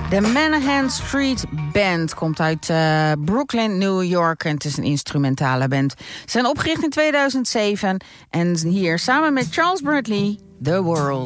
De Manahan Street Band komt uit Brooklyn, New York. En het is een instrumentale band. Ze zijn opgericht in 2007. En hier samen met Charles Bradley, The World.